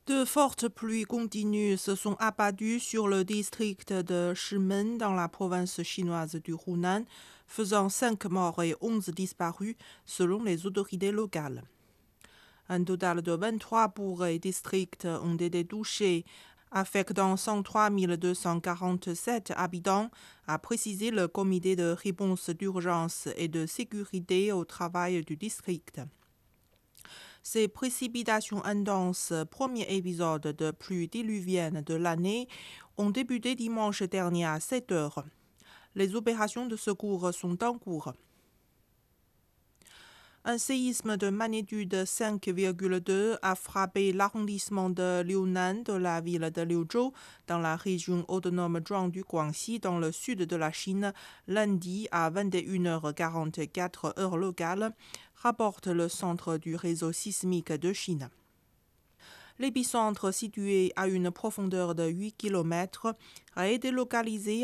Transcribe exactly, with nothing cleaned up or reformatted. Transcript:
De fortes pluies continues se sont abattues sur le district de Shimen dans la province chinoise du Hunan, faisant cinq morts et onze disparus selon les autorités locales. Un total de vingt-trois bourgs et districts ont été touchés, affectant cent trois mille deux cent quarante-sept habitants, a précisé le comité de réponse d'urgence et de sécurité au travail du district. Ces précipitations intenses, premier épisode de pluie diluvienne de l'année, ont débuté dimanche dernier à sept heures. Les opérations de secours sont en cours. Un séisme de magnitude cinq virgule deux a frappé l'arrondissement de Liunan de la ville de Liuzhou, dans la région autonome Zhuang du Guangxi, dans le sud de la Chine, lundi à vingt et une heures quarante-quatre heure locale, rapporte le centre du réseau sismique de Chine. L'épicentre, situé à une profondeur de huit kilomètres, a été localisé